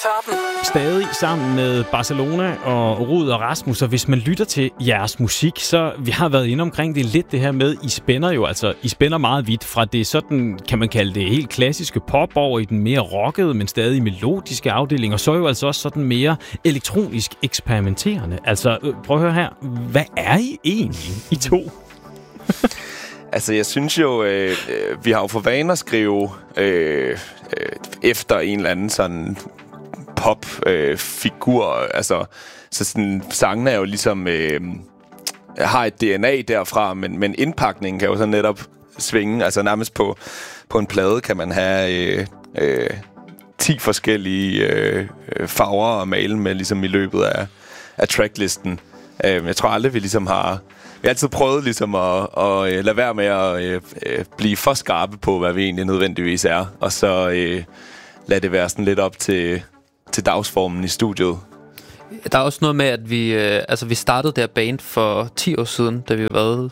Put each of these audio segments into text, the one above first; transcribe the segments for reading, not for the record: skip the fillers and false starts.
Toppen. Stadig sammen med Barcelona og Rud og Rasmus, og hvis man lytter til jeres musik, så vi har været inde omkring det lidt det her med, I spænder meget vidt fra det sådan, kan man kalde det, helt klassiske pop over i den mere rockede, men stadig melodiske afdeling, og så jo altså også sådan mere elektronisk eksperimenterende. Altså, prøv at høre her, hvad er I egentlig, I to? Altså, jeg synes jo, vi har jo for vane at skrive efter en eller anden sådan pop-figur. Altså, så sådan, sangene er jo ligesom har et DNA derfra, men indpakningen kan jo så netop svinge. Altså, nærmest på en plade kan man have 10 forskellige farver at male med, ligesom i løbet af tracklisten. Jeg tror aldrig, vi ligesom har... Vi har altid prøvet ligesom at lade være med at blive for skarpe på, hvad vi egentlig nødvendigvis er. Og så lade det være sådan lidt op til dagsformen i studiet. Der er også noget med, at vi startede der band for 10 år siden, da vi var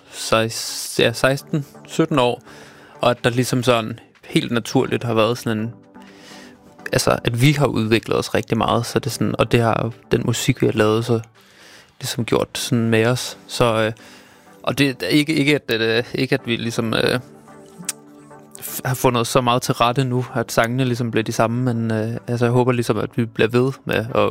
16-17 år. Og at der ligesom sådan helt naturligt har været sådan en... Altså, at vi har udviklet os rigtig meget. Så det sådan, og det har den musik, vi har lavet, så ligesom gjort sådan med os. Så... Og det er ikke at vi ligesom har fundet så meget til rette nu, at sangene ligesom bliver de samme, men altså jeg håber ligesom, at vi bliver ved med at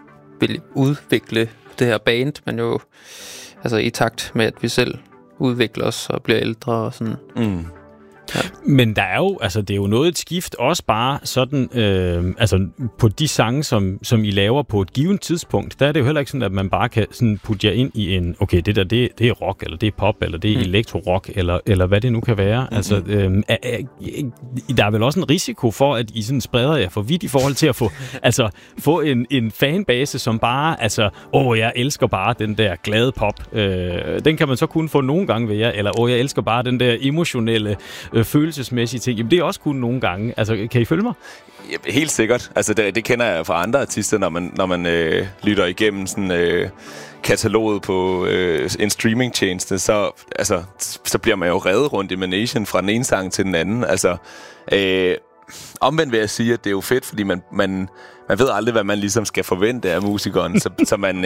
udvikle det her band, men jo altså i takt med, at vi selv udvikler os og bliver ældre og sådan. Mm. Ja. Men der er jo, altså det er jo noget et skift, også bare sådan, altså på de sange, som I laver på et givet tidspunkt, der er det jo heller ikke sådan, at man bare kan sådan putte jer ind i en, okay, det der, det er rock, eller det er pop, eller det er elektro-rock, eller hvad det nu kan være. Mm-hmm. Altså, der er vel også en risiko for, at I sådan spreder jer for vidt i forhold til at få en fanbase, som bare, altså, jeg elsker bare den der glade pop. Den kan man så kun få nogle gange ved jer, eller jeg elsker bare den der emotionelle følelsesmæssige ting. Jamen, det er også kun nogle gange. Altså, kan I følge mig? Ja, helt sikkert. Altså, det kender jeg fra andre artister, når man lytter igennem sådan kataloget på en streamingtjeneste, så bliver man jo revet rundt i managen fra den ene sang til den anden. Altså, omvendt vil jeg sige, at det er jo fedt, fordi man ved aldrig, hvad man ligesom skal forvente af musikeren, så man...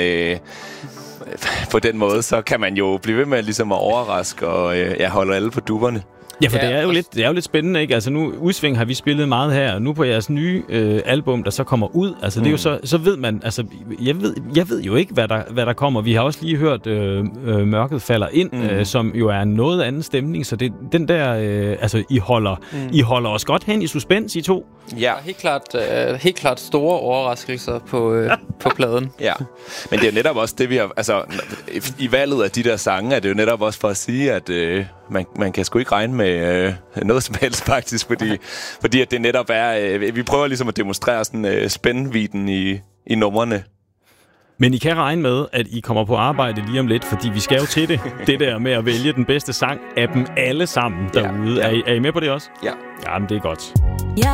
på den måde, så kan man jo blive ved med ligesom at overraske og holde alle på dupperne. Ja, for det er jo lidt spændende, ikke? Altså nu, Udsving har vi spillet meget her, og nu på jeres nye album, der så kommer ud, altså det er jo så ved man, altså jeg ved jo ikke, hvad der kommer. Vi har også lige hørt Mørket falder ind, som jo er en noget anden stemning, så det den der, altså I holder os godt hen i suspens, I to. Ja, helt klart store overraskelser på pladen. Ja, men det er netop også det, vi har, altså i valget af de der sange, er det jo netop også for at sige, at man kan sgu ikke regne med noget som helst faktisk, fordi at det netop er, vi prøver ligesom at demonstrere sådan spændvidden i numrene. Men I kan regne med, at I kommer på arbejde lige om lidt, fordi vi skal jo til det der med at vælge den bedste sang af dem alle sammen derude. Ja. Er I med på det også? Ja. Jamen, det er godt. Jeg